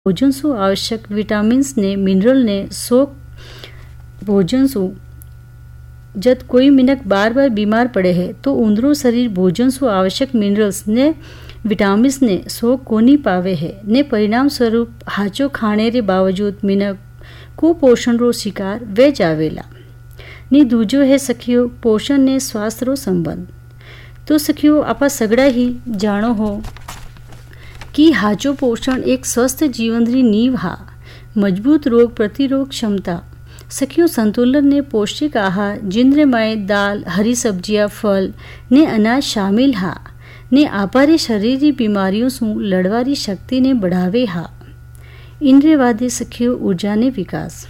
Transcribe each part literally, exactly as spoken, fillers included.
भोजन सु आवश्यक विटामिन्स ने मिनरल ने शोक भोजन सु जब कोई मिनक बार बार बीमार पड़े है तो उंदरो शरीर भोजन सु आवश्यक मिनरल्स ने विटामिन्स ने शोक कोनी पावे है ने परिणाम स्वरूप हाचो खाने रे बावजूद मिनक कुपोषण रो शिकार वे जावेला ने दूजो है सखियो पोषण ने स्वास्थ्य रो संबंध। तो सखियो आपा सगड़ा ही जानो हो कि हाचो पोषण एक स्वस्थ जीवन री नींव हा मजबूत रोग प्रतिरोध क्षमता। सखियो संतुलन ने पौष्टिक आहार जिंद्रमय दाल हरी सब्जियां फल ने अनाज शामिल हा ने आपारे शरीरी बीमारियों सु लड़वारी शक्ति ने बढ़ावे हा। इंद्रियवादी सखियो ऊर्जा ने विकास।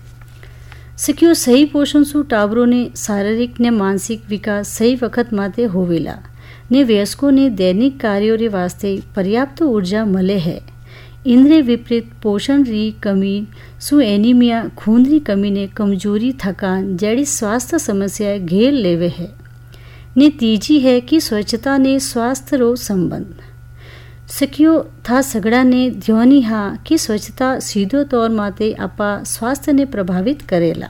सखियो सही पोषण सु टाबरो ने शारीरिक ने मानसिक विकास सही वक्त माते होवेला ने वयस्कों ने दैनिक कार्यों रे वास्ते पर्याप्त ऊर्जा मले है। इंद्रिय विपरीत पोषण री कमी सु एनीमिया खून री कमी ने कमजोरी थकान जैसी स्वास्थ्य समस्याएं घेर लेवे है ने तीजी है कि स्वच्छता ने स्वास्थ्य रो संबंध। सखियो था सगड़ा ने ध्यानी हा कि स्वच्छता सीधो तौर माते आपा स्वास्थ्य ने प्रभावित करेला।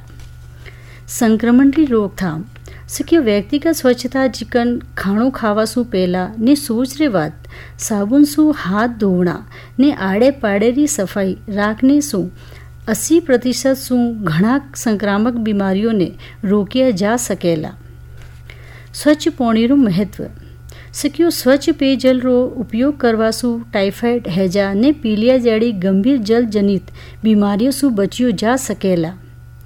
संक्रमण री रोकथाम। सखियो व्यक्तिगत स्वच्छता जिकन खाणो खावा सु पहला ने सोच रे बात साबुन सु हाथ धोवना ने आड़े पाड़े री सफाई राखने सु अस्सी प्रतिशत सु घणा संक्रामक बीमारियों ने रोकिया जा सकेला। स्वच्छ पाणी रो महत्व। सखियो स्वच्छ पेयजल रो उपयोग करवा सु टाइफाइड हैजा ने पीलिया जैसी गंभीर जल जनित बीमारियों सु बचियो जा सकेला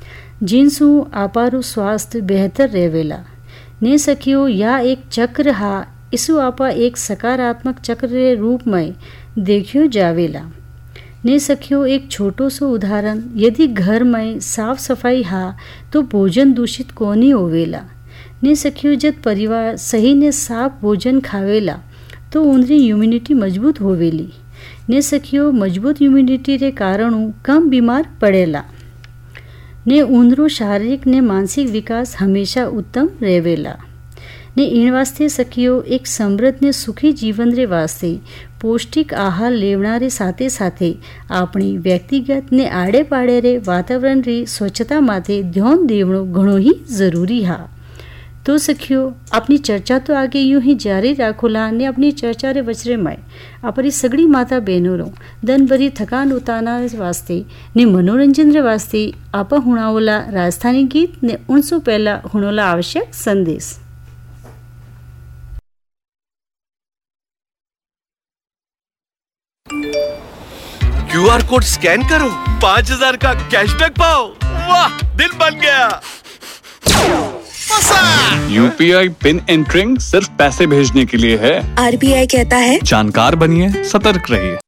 जिनसु आपारो स्वास्थ्य बेहतर रहेवेला ने सखियो या एक चक्र हा इसु आपा एक सकारात्मक चक्र रे रूप में देखियो जावेला ने सखियो एक छोटो सो उदाहरण यदि घर में साफ सफाई हा तो भोजन दूषित कोनी होवेला ने सखियो जब परिवार सही ने साफ भोजन खावेला तो उनरी इम्यूनिटी मजबूत होवेली ने सखियो मजबूत इम्यूनिटी रे कारणों कम बीमार पड़ेला ने उनरो शारीरिक ने मानसिक विकास हमेशा उत्तम रहेवेला ने इन वास्ते सखियो एक समृद्ध ने सुखी जीवन रे वास्ते पौष्टिक आहार लेवना रे साथे साथे अपनी व्यक्तिगत ने आड़े पाड़े रे वातावरण री स्वच्छता माथे ध्यान देवणो घणो ही जरूरी हा। तो सखियो अपनी चर्चा तो आगे यूं ही जारी राखोला ने अपनी चर्चा रे वचरे में अपनी सगड़ी माता बहनों रो दन भरी थकान उतारना वास्ते ने मनोरंजन रे वास्ते आप हुणावला राजस्थानी गीत ने उनसो पहला हुणोला आवश्यक संदेश। क्यूआर कोड स्कैन करो पाँच हजार का कैशबैक पाओ। वाह दिल बन गया। यूपीआई पिन एंटरिंग सिर्फ पैसे भेजने के लिए है। आरबीआई कहता है जानकार बनिए सतर्क रहिए।